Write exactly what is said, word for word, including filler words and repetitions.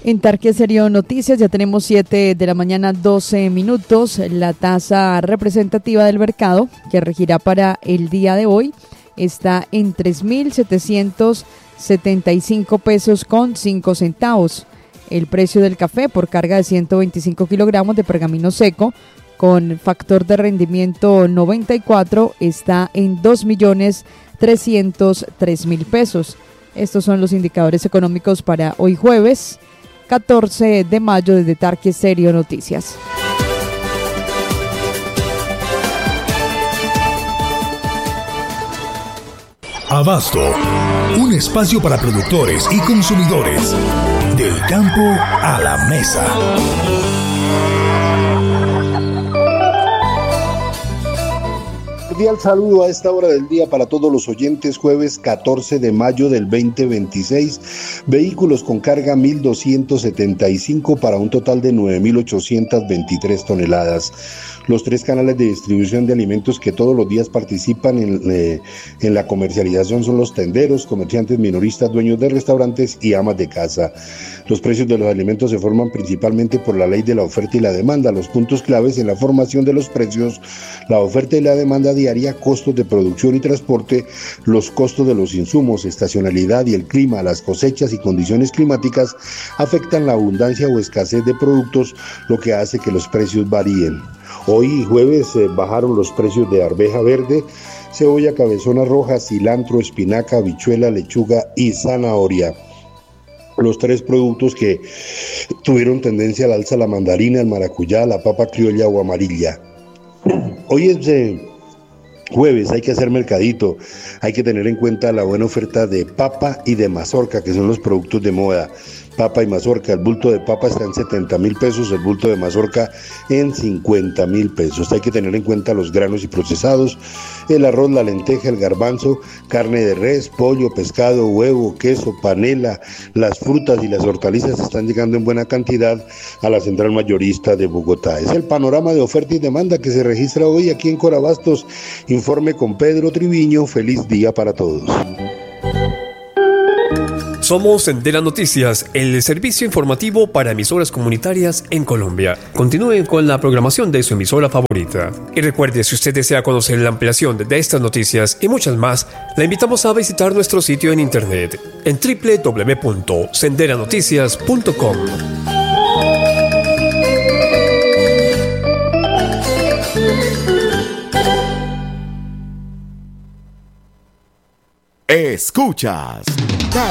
En Tarque Serio Noticias ya tenemos siete de la mañana, doce minutos. La tasa representativa del mercado que regirá para el día de hoy está en tres mil setecientos setenta y cinco pesos con cinco centavos. El precio del café por carga de ciento veinticinco kilogramos de pergamino seco con factor de rendimiento noventa y cuatro está en dos millones trescientos tres mil pesos. Estos son los indicadores económicos para hoy jueves catorce de mayo desde Tarque Serio Noticias. Abasto, un espacio para productores y consumidores. Del campo a la mesa. Cordial saludo a esta hora del día para todos los oyentes. Jueves catorce de mayo del veinte veintiséis. Vehículos con carga mil doscientos setenta y cinco para un total de nueve mil ochocientos veintitrés toneladas. Los tres canales de distribución de alimentos que todos los días participan en, eh, en la comercialización son los tenderos, comerciantes minoristas, dueños de restaurantes y amas de casa. Los precios de los alimentos se forman principalmente por la ley de la oferta y la demanda. Los puntos claves en la formación de los precios, la oferta y la demanda diaria, costos de producción y transporte, los costos de los insumos, estacionalidad y el clima, las cosechas y condiciones climáticas afectan la abundancia o escasez de productos, lo que hace que los precios varíen. Hoy jueves eh, bajaron los precios de arveja verde, cebolla cabezona roja, cilantro, espinaca, habichuela, lechuga y zanahoria. Los tres productos que tuvieron tendencia al alza: la mandarina, el maracuyá, la papa criolla o amarilla. Hoy es eh, jueves, hay que hacer mercadito, hay que tener en cuenta la buena oferta de papa y de mazorca, que son los productos de moda. Papa y mazorca, el bulto de papa está en setenta mil pesos, el bulto de mazorca en cincuenta mil pesos. Hay que tener en cuenta los granos y procesados, el arroz, la lenteja, el garbanzo, carne de res, pollo, pescado, huevo, queso, panela, las frutas y las hortalizas están llegando en buena cantidad a la central mayorista de Bogotá. Es el panorama de oferta y demanda que se registra hoy aquí en Corabastos. Informe con Pedro Triviño. Feliz día para todos. Somos Sendera Noticias, el servicio informativo para emisoras comunitarias en Colombia. Continúen con la programación de su emisora favorita. Y recuerde, si usted desea conocer la ampliación de estas noticias y muchas más, la invitamos a visitar nuestro sitio en internet en doble u doble u doble u punto sendera noticias punto com. Escuchas